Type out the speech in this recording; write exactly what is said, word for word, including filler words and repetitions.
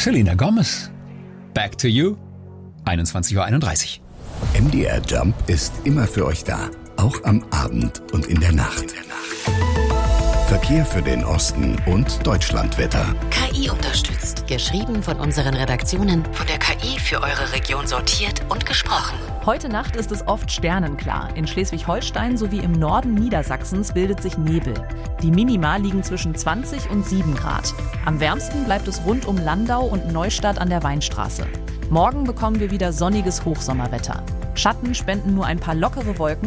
Selena Gomez. Back to You. einundzwanzig Uhr einunddreißig. M D R Jump ist immer für euch da. Auch am Abend und in der Nacht. Verkehr für den Osten und Deutschlandwetter. K I unterstützt. Geschrieben von unseren Redaktionen, von der K I für eure Region sortiert und gesprochen. Heute Nacht ist es oft sternenklar. In Schleswig-Holstein sowie im Norden Niedersachsens bildet sich Nebel. Die Minima liegen zwischen zwanzig und sieben Grad. Am wärmsten bleibt es rund um Landau und Neustadt an der Weinstraße. Morgen bekommen wir wieder sonniges Hochsommerwetter. Schatten spenden nur ein paar lockere Wolken